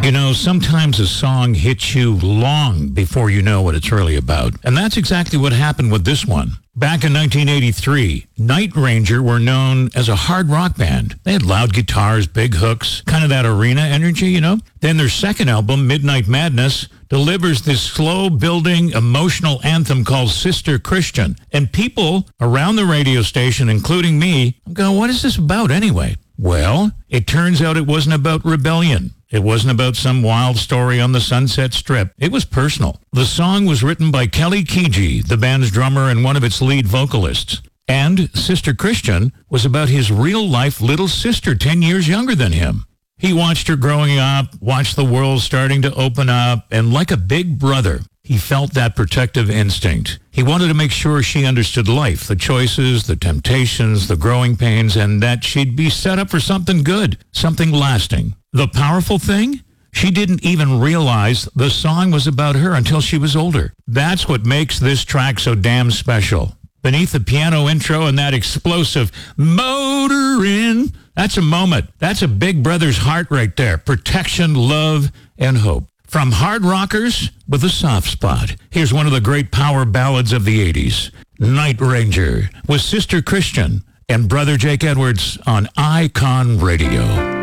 You know, sometimes a song hits you long before you know what it's really about. And that's exactly what happened with this one. Back in 1983, Night Ranger were known as a hard rock band. They had loud guitars, big hooks, kind of that arena energy, you know? Then their second album, Midnight Madness, delivers this slow-building, emotional anthem called Sister Christian. And people around the radio station, including me, go, what is this about anyway? Well, it turns out it wasn't about rebellion. It wasn't about some wild story on the Sunset Strip. It was personal. The song was written by Kelly Keegee, the band's drummer and one of its lead vocalists. And Sister Christian was about his real-life little sister 10 years younger than him. He watched her growing up, watched the world starting to open up, and like a big brother, he felt that protective instinct. He wanted to make sure she understood life, the choices, the temptations, the growing pains, and that she'd be set up for something good, something lasting. The powerful thing? She didn't even realize the song was about her until she was older. That's what makes this track so damn special. Beneath the piano intro and that explosive motorin', that's a moment. That's a big brother's heart right there. Protection, love, and hope. From hard rockers with a soft spot, here's one of the great power ballads of the 80s. Night Ranger with Sister Christian and Brother Jake Edwards on Icon Radio.